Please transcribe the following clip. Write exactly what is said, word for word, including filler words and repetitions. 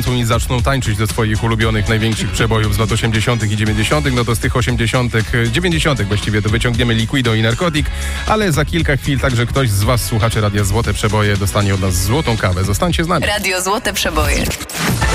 zatańczą i zaczną tańczyć do swoich ulubionych, największych przebojów z lat osiemdziesiątych i dziewięćdziesiątych, no to z tych osiemdziesiątych, dziewięćdziesiątych właściwie to wyciągniemy Liquido i Narcotic, ale za kilka chwil także ktoś z was, słuchaczy Radia Złote Przeboje, dostanie od nas złotą kawę. Zostańcie z nami. Radio Złote Przeboje.